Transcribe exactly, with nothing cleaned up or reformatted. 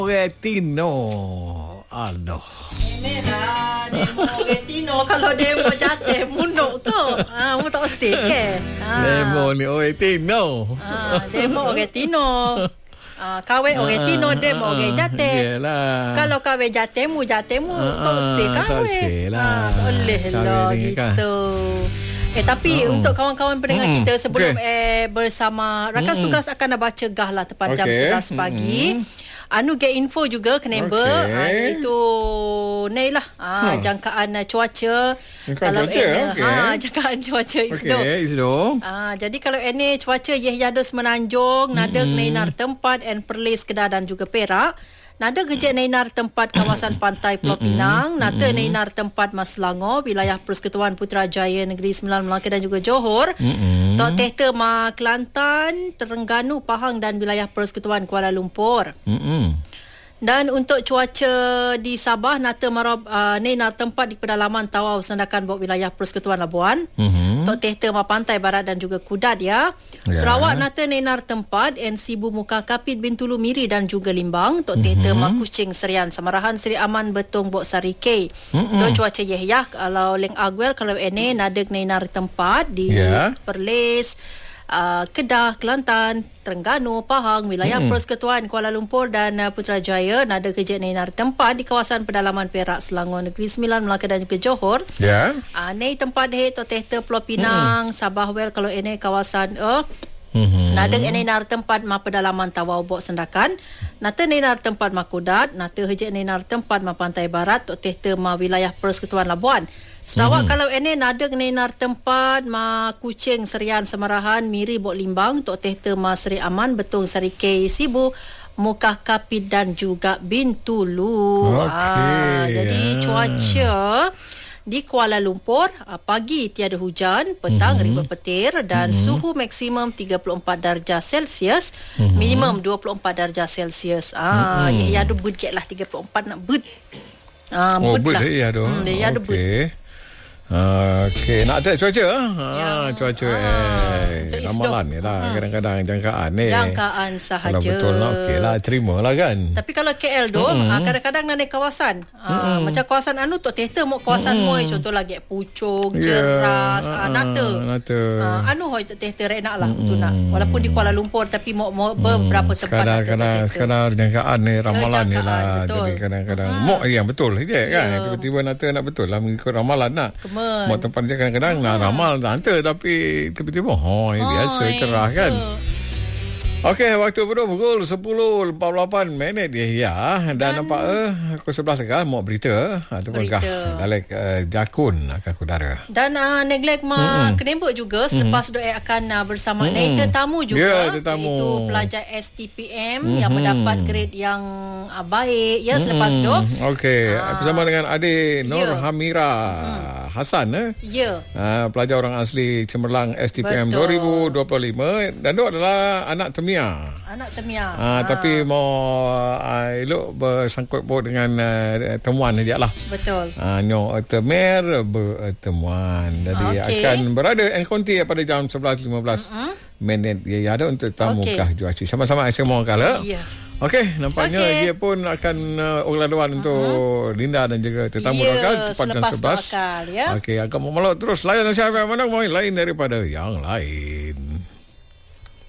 Retino. Aduh. Ini lah demo Retino. Kalau demo jatuh munuk ke? Ah, mu tak usik ke? Ah. Demo ni Retino. Ah, demo Retino. Ah, kawin Retino demo orang jatuh. Yalah. Kalau kawin jatuh mu jatuh mu tak usik kawin. Tak usik lah. Ah, tak boleh lah gitu. Eh tapi uh-uh. untuk kawan-kawan pendengar uh-uh. kita sebelum okay. eh bersama rakan uh-uh. tugas akan baca gah lah tepat okay. jam sebelas pagi. Uh-uh. Anu get info juga kenapa okay. uh, itu ni lah uh, huh. jangkaan uh, cuaca jangkaan kalau cuaca uh, okay. uh, jangkaan cuaca Isdo. Okay, Isdo. Uh, jadi kalau ini cuaca Yeh Yadus Menanjung, nada mm-hmm. Nainar tempat and Perlis Kedah dan juga Perak. Nada kejek Nainar tempat kawasan pantai Pulau Pinang, nada Nainar tempat Mas Selangor, wilayah Persekutuan Putrajaya Negeri Sembilan Melaka dan juga Johor. Mm-hmm. Tok Tehta Ma Kelantan, Terengganu, Pahang dan wilayah Persekutuan Kuala Lumpur. Mm-hmm. Dan untuk cuaca di Sabah, nata marab uh, Nainar tempat di pedalaman Tawau Sandakan buat wilayah Persekutuan Labuan. Mm-hmm. Tok Tehta Ma Pantai Barat dan juga Kudat ya. Yeah. Sarawak nata Nainar tempat N Sibu Muka Kapit Bintulu Miri dan juga Limbang. Tok Tehta mm-hmm. Ma Kuching Serian Samarahan Seri Aman Betong Bok Sari K. Mm-hmm. Tok cuaca Yehyah kalau Leng Aguel kalau ene nada Nainar tempat di yeah. Perlis, Uh, Kedah, Kelantan, Terengganu, Pahang, wilayah hmm. Persekutuan Kuala Lumpur dan uh, Putrajaya. Nada kejek Nainar tempat di kawasan pedalaman Perak, Selangor, Negeri Sembilan, Melaka dan juga Johor. Ya. Yeah. Uh, Nei tempat he Tok Tehta Pulau Pinang, hmm. Sabah Well kalau ini kawasan uh, hmm. nada Nainar tempat ma pedalaman Tawau Bok Sendakan. Nada Nainar tempat ma Kudat, nada kejek Nainar tempat ma Pantai Barat, Tok Tehta ma wilayah Persekutuan Labuan. Sarawak mm-hmm. kalau ini nada Nainar tempat ma Kuching Serian Semarahan Miri Bok Limbang, Tok Tehta ma Seri Aman Betong Sari K Sibu Mukah Kapit dan juga Bintulu. Okay, ah, jadi yeah. cuaca di Kuala Lumpur pagi tiada hujan, petang mm-hmm. ribuan petir dan mm-hmm. suhu maksimum tiga puluh empat darjah Celsius, mm-hmm. minimum dua puluh empat darjah Celsius. Ah, mm-hmm. ya ada bud lah tiga puluh empat nak bud. Ah, oh, bud lah. Ya ada. Hmm, dia ada bud. Uh, Okey, nak tengok cuaca ya. ha, cuaca ah, eh ramalan ni lah, kadang-kadang jangkaan ni jangkaan sahaja. Kalau betul lah okey lah, terima lah kan. Tapi kalau K L tu mm-hmm. kadang-kadang nak naik kawasan mm-hmm. macam kawasan anu Tok Tehta mau kawasan mm-hmm. moi contoh lagi Puchong, yeah. Jeras, uh, Nata Nata uh, anu hoi Tok Tehta rek nak lah mm-hmm. tu nak walaupun di Kuala Lumpur tapi mau, mau mm. beberapa tempat kadang-kadang kadang jangkaan ni ramalan ni lah betul. Jadi kadang-kadang ah. mau yang betul je kan yeah. tiba-tiba Nata nak betul lah mengikut ramalan nak. Mau tempat dia kadang-kadang nak ramal nak hantar tapi tiba-tiba oh, ini biasa oh, cerah kan. Okey, waktu berdua pukul sepuluh empat puluh lapan minit dia ya. Dan, dan nampak eh pukul sebelas sekarang mau berita ataupun kah dalek uh, jakun akan kudara. Dan uh, neglect ma mm-hmm. kenembok juga selepas mm-hmm. doa akan uh, bersama mm-hmm. eh, tetamu juga yeah, tetamu. Iaitu pelajar S T P M mm-hmm. yang mendapat grade yang uh, baik ya selepas mm-hmm. do. Okey, uh, bersama dengan adik Nur yeah. Hamira mm. Hasan eh. Ya. Yeah. Uh, pelajar orang asli Cemerlang S T P M Betul. dua ribu dua puluh lima dan dia adalah anak Temia. Anak Temia. Uh, ha. Tapi mau uh, elok bersangkut paut dengan uh, temuan dia lah. Betul. Uh, Nyo Temer bertemuan. Jadi okay. akan berada encounter pada jam sebelas lima belas uh-huh. minit dia ada untuk tamu okay. kah cuaca. Sama-sama semua kala. Ya. Yeah. Okey, nampaknya okay. dia pun akan uh, uladuan uh-huh. untuk Linda dan juga tetamu yeah, lokal tepat jam sebelas. Ya. Okey, akan memeluk terus layan siapa mana mau lain daripada yang lain.